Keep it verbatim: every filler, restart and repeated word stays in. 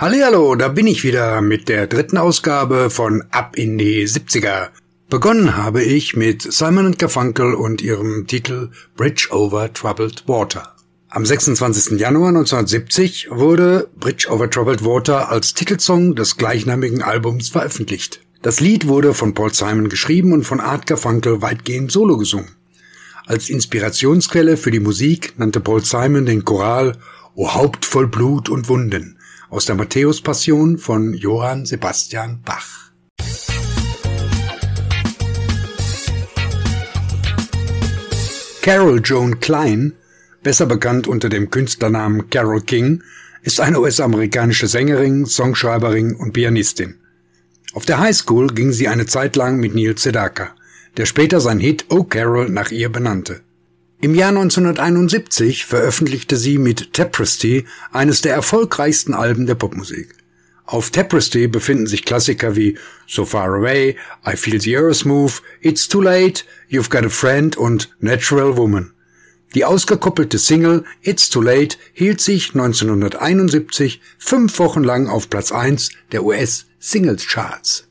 Hallihallo, da bin ich wieder mit der dritten Ausgabe von Ab in die siebziger. Begonnen habe ich mit Simon and Garfunkel und ihrem Titel Bridge over Troubled Water. Am sechsundzwanzigsten Januar neunzehnhundertsiebzig wurde Bridge over Troubled Water als Titelsong des gleichnamigen Albums veröffentlicht. Das Lied wurde von Paul Simon geschrieben und von Art Garfunkel weitgehend solo gesungen. Als Inspirationsquelle für die Musik nannte Paul Simon den Choral O Haupt voll Blut und Wunden aus der Matthäus-Passion von Johann Sebastian Bach. Carole Joan Klein, besser bekannt unter dem Künstlernamen Carole King, ist eine U S-amerikanische Sängerin, Songschreiberin und Pianistin. Auf der Highschool ging sie eine Zeit lang mit Neil Sedaka, der später sein Hit Oh Carole nach ihr benannte. Im Jahr neunzehnhunderteinundsiebzig veröffentlichte sie mit Tapestry eines der erfolgreichsten Alben der Popmusik. Auf Tapestry befinden sich Klassiker wie So Far Away, I Feel the Earth Move, It's Too Late, You've Got a Friend und Natural Woman. Die ausgekoppelte Single It's Too Late hielt sich neunzehnhunderteinundsiebzig fünf Wochen lang auf Platz eins der U S-Singles-Charts.